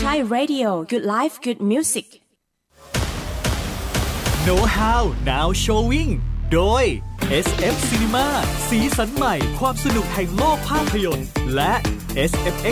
Thai Radio Good Life Good Music Know How Now Showing โดย SF Cinema สีสันใหม่ความสนุกแห่งโลกภาพยนตร์และ SFX